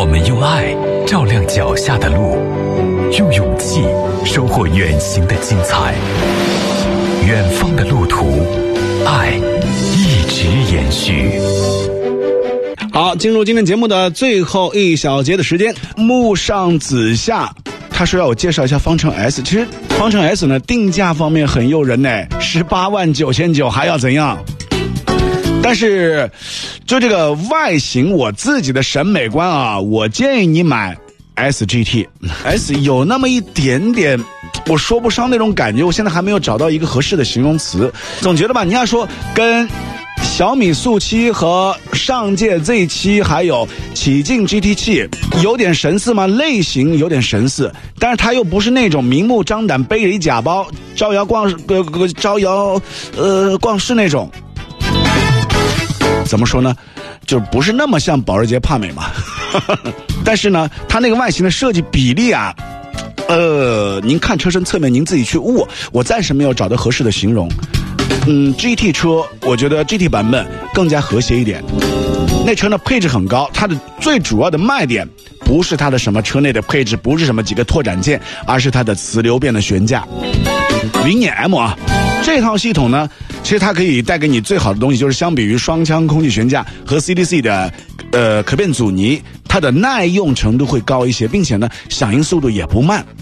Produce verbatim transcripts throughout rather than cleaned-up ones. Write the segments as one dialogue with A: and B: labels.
A: 我们用爱照亮脚下的路，用勇气收获远行的精彩。远方的路途，爱一直延续。
B: 好，进入今天节目的最后一小节的时间，木上子夏他说要我介绍一下方程 S。 其实方程 S 呢，定价方面很诱人呢，十八万九千九还要怎样？但是就这个外形，我自己的审美观啊，我建议你买 S G T。 S 有那么一点点我说不上那种感觉，我现在还没有找到一个合适的形容词。总觉得吧，你要说跟小米速七和上届 Z 七还有启劲 G T 七有点神似吗？类型有点神似，但是它又不是那种明目张胆背着一假包招摇逛呃招摇呃逛市那种。怎么说呢，就不是那么像保时捷帕美嘛。但是呢，它那个外形的设计比例啊，呃，您看车身侧面您自己去悟，我暂时没有找到合适的形容。嗯 ，G T 车，我觉得 G T 版本更加和谐一点。那车呢配置很高，它的最主要的卖点不是它的什么车内的配置，不是什么几个拓展件，而是它的磁流变的悬架。云辇 M 啊，这套系统呢，其实它可以带给你最好的东西，就是相比于双腔空气悬架和 C D C 的呃可变阻尼，它的耐用程度会高一些，并且呢响应速度也不慢。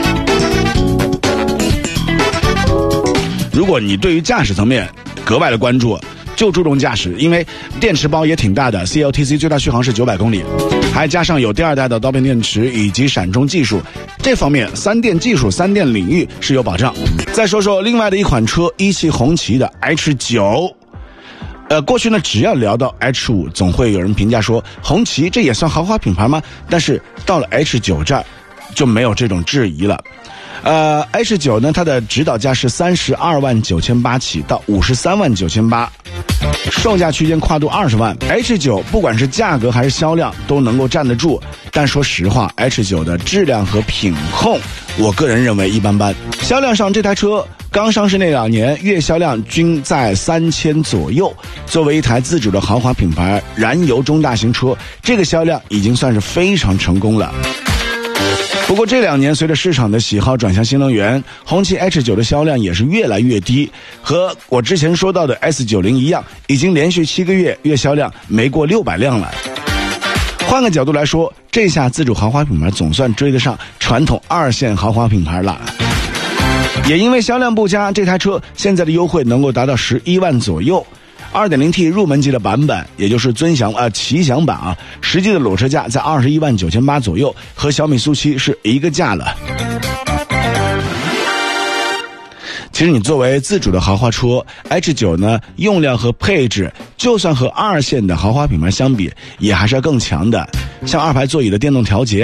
B: 如果你对于驾驶层面格外的关注，就注重驾驶，因为电池包也挺大的 ，C L T C 最大续航是九百公里，还加上有第二代的刀片电池以及闪充技术，这方面三电技术、三电领域是有保障。再说说另外的一款车，一汽红旗的 H 九。呃，过去呢，只要聊到 H 五，总会有人评价说红旗这也算豪华品牌吗？但是到了 H 九这儿，就没有这种质疑了。呃 ，H 九呢，它的指导价是三十二万九千八起到五十三万九千八，售价区间跨度二十万。H 九不管是价格还是销量都能够站得住，但说实话 ，H 九的质量和品控，我个人认为一般般。销量上，这台车刚上市那两年，月销量均在三千左右。作为一台自主的豪华品牌，燃油中大型车，这个销量已经算是非常成功了。不过这两年随着市场的喜好转向新能源，红旗 H 九的销量也是越来越低，和我之前说到的 S 九十 一样，已经连续七个月月销量没过六百辆了。换个角度来说，这下自主豪华品牌总算追得上传统二线豪华品牌了。也因为销量不佳，这台车现在的优惠能够达到十一万左右。二点零 T 入门级的版本，也就是尊享啊奇享版啊，实际的裸车价在二十一万九千八左右，和小米速七是一个价了。其实你作为自主的豪华车 H 九呢，用料和配置就算和二线的豪华品牌相比，也还是要更强的。像二排座椅的电动调节